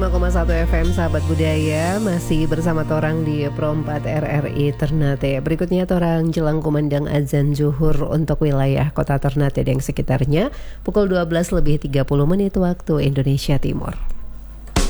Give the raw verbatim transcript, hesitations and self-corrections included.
lima koma satu F M Sahabat Budaya. Masih bersama Torang di Pro empat R R I Ternate. Berikutnya Torang jelang kumandang azan zuhur untuk wilayah kota Ternate dan sekitarnya pukul dua belas lebih tiga puluh menit waktu Indonesia Timur.